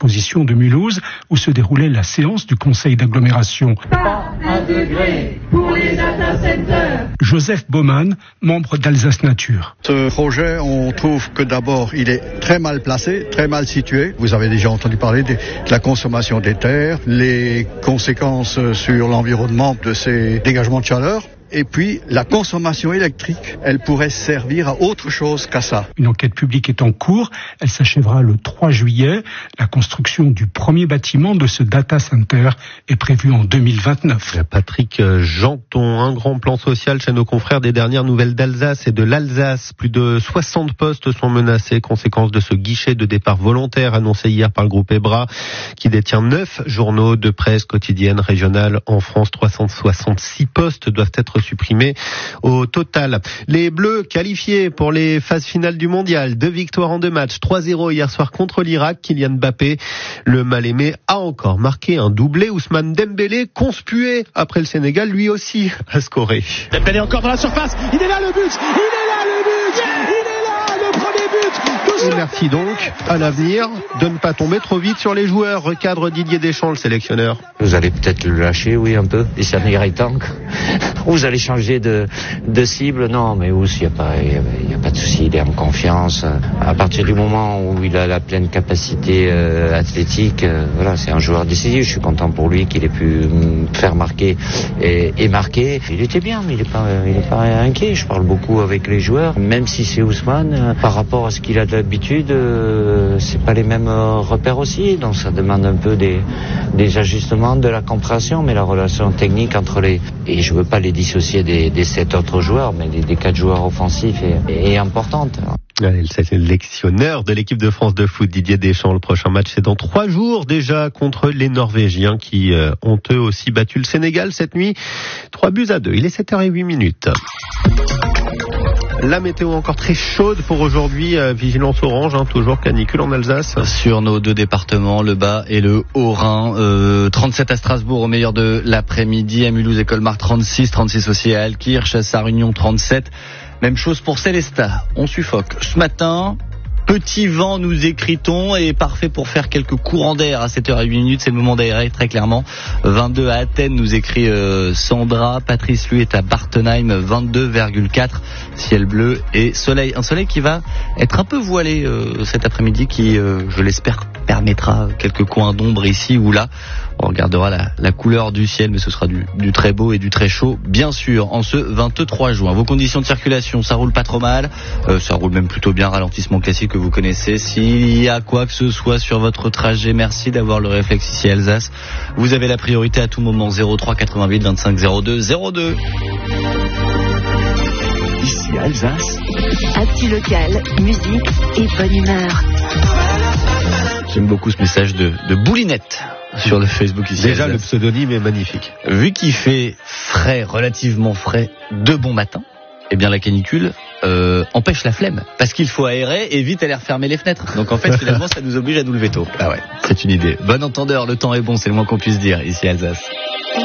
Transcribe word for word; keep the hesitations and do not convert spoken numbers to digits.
l'exposition de Mulhouse où se déroulait la séance du conseil d'agglomération. Pas un degré pour les data centers. Joseph Baumann, membre d'Alsace Nature. Ce projet, on trouve que d'abord, il est très mal placé, très mal situé. Vous avez déjà entendu parler de la consommation des terres, les conséquences sur l'environnement de ces dégagements de chaleur. Et puis, la consommation électrique, elle pourrait servir à autre chose qu'à ça. Une enquête publique est en cours. Elle s'achèvera le trois juillet. La construction du premier bâtiment de ce data center est prévue en deux mille vingt-neuf. Patrick Janton, un grand plan social chez nos confrères des dernières nouvelles d'Alsace et de l'Alsace. Plus de soixante postes sont menacés, conséquence de ce guichet de départ volontaire annoncé hier par le groupe EBRA, qui détient neuf journaux de presse quotidienne régionale en France. trois cent soixante-six postes doivent être supprimés au total. Les Bleus qualifiés pour les phases finales du mondial. Deux victoires en deux matchs. trois zéro hier soir contre l'Irak. Kylian Mbappé, le mal-aimé, a encore marqué un doublé. Ousmane Dembélé, conspué après le Sénégal, lui aussi a scoré. Dembélé encore dans la surface. Il est là le but. Il est là le but. Il est là le premier but. Et merci donc à l'avenir de ne pas tomber trop vite sur les joueurs. Recadre Didier Deschamps, le sélectionneur. Vous allez peut-être le lâcher, oui, un peu. Et ça n'ira tant. Vous allez changer de, de cible. Non, mais Ous, il n'y a pas, il y a pas de souci. Il est en confiance. À partir du moment où il a la pleine capacité euh, athlétique, euh, voilà, c'est un joueur décisif. Je suis content pour lui qu'il ait pu me faire marquer et, et marquer. Il était bien, mais il n'est pas, il est pas inquiet. Je parle beaucoup avec les joueurs, même si c'est Ousmane, euh, par rapport à ce qu'il a d'habitude, euh, c'est pas les mêmes euh, repères aussi. Donc ça demande un peu des, des ajustements, de la compréhension, mais la relation technique entre les, et je veux pas les dissocier des, des sept autres joueurs, mais des, des quatre joueurs offensifs est, est importante. C'est le sélectionneur de l'équipe de France de foot, Didier Deschamps. Le prochain match, c'est dans trois jours déjà contre les Norvégiens qui euh, ont eux aussi battu le Sénégal cette nuit. Trois buts à deux. Il est sept heures zéro huit minutes. La météo encore très chaude pour aujourd'hui, euh, vigilance orange, hein, toujours canicule en Alsace. Sur nos deux départements, le Bas et le Haut-Rhin, euh, trente-sept à Strasbourg au meilleur de l'après-midi, à Mulhouse et Colmar trente-six, trente-six aussi à Altkirch, à Sarre-Union trente-sept. Même chose pour Célestat, on suffoque. Ce matin, petit vent nous écrit-on et parfait pour faire quelques courants d'air à sept heures zéro huit minutes, c'est le moment d'aérer très clairement. vingt-deux à Athènes nous écrit euh, Sandra, Patrice lui est à Bartenheim, vingt-deux virgule quatre, ciel bleu et soleil. Un soleil qui va être un peu voilé euh, cet après-midi qui, euh, je l'espère, permettra quelques coins d'ombre ici ou là. On regardera la, la couleur du ciel, mais ce sera du, du très beau et du très chaud, bien sûr, en ce vingt-trois juin. Vos conditions de circulation, ça roule pas trop mal, euh, ça roule même plutôt bien, ralentissement classique que vous connaissez. S'il y a quoi que ce soit sur votre trajet, merci d'avoir le réflexe ici à Alsace. Vous avez la priorité à tout moment, zéro trois quatre-vingt-huit vingt-cinq zéro deux zéro deux. Ici à Alsace, actu local, musique et bonne humeur. J'aime beaucoup ce message de, de Boulinette sur le Facebook ici. Déjà, le pseudonyme est magnifique. Vu qu'il fait frais, relativement frais, de bon matin, eh bien la canicule euh, empêche la flemme. Parce qu'il faut aérer et vite aller refermer les fenêtres. Donc en fait, finalement, ça nous oblige à nous lever tôt. Ah ouais, c'est une idée. Bon entendeur, le temps est bon, c'est le moins qu'on puisse dire ici à Alsace.